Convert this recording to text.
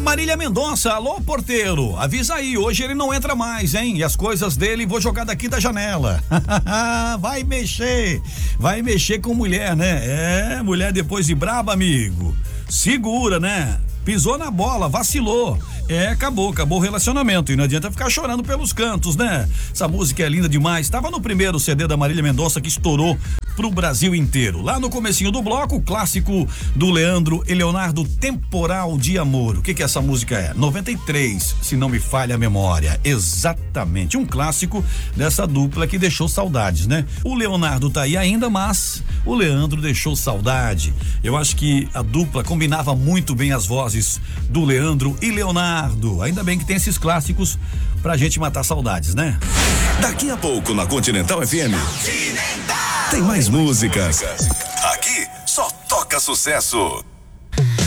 Marília Mendonça, alô porteiro, avisa aí, hoje ele não entra mais, hein? E as coisas dele vou jogar daqui da janela. Vai mexer com mulher, né? É, mulher depois de braba, amigo. Segura, né? Pisou na bola, vacilou. Acabou o relacionamento e não adianta ficar chorando pelos cantos, né? Essa música é linda demais. Tava no primeiro CD da Marília Mendonça que estourou pro Brasil inteiro. Lá no comecinho do bloco, o clássico do Leandro e Leonardo, Temporal de Amor. O que essa música é? 93, se não me falha a memória. Exatamente, um clássico dessa dupla que deixou saudades, né? O Leonardo tá aí ainda, mas o Leandro deixou saudade. Eu acho que a dupla combinava muito bem as vozes do Leandro e Leonardo. Ainda bem que tem esses clássicos pra gente matar saudades, né? Daqui a pouco na Continental FM tem mais músicas. Aqui só toca sucesso.